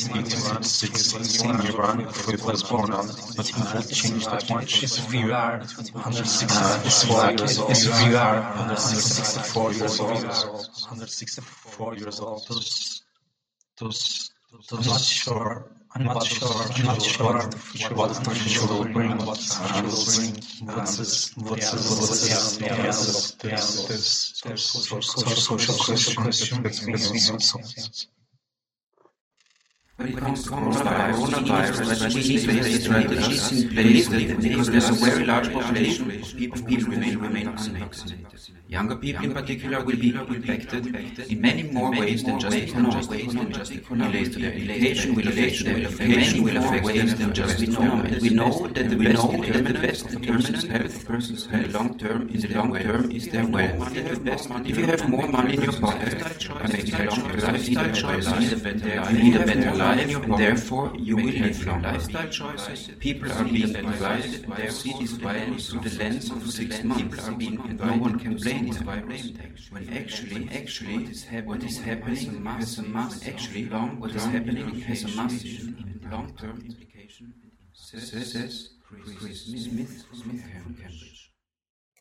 1986 in Iran, before it was born on, but he had changed that much. If you are 164 years old, 164 years old, those I'm not sure. I'm not sure what the future will bring. What the future will bring. There's social question between us. When it comes to coronavirus, strategies in place because there's a very large population of people remain unvaccinated. Younger people in particular will be infected in many more ways than just economic ways, related to their education, will affect ways than just economic. We know that the best of permanent health of persons in the long term is their wealth. If you have more money in your pocket, you need a better life, and therefore you will live long. Lifestyle choices. People are being advised to see these violence through the lens of 6 months. No one can blame this virus. When actually what is happening has a massive long-term implication, says Chris Smith from Cambridge.